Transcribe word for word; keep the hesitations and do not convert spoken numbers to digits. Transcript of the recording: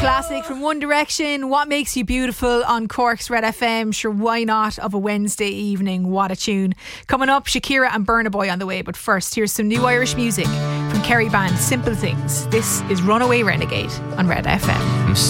Classic from One Direction, What Makes You Beautiful on Cork's Red F M. Sure, why not of a Wednesday evening? What a tune. Coming up, Shakira and Burna Boy on the way. But first, here's some new Irish music from Kerry band Simple Things. This is Runaway Renegade on Red F M.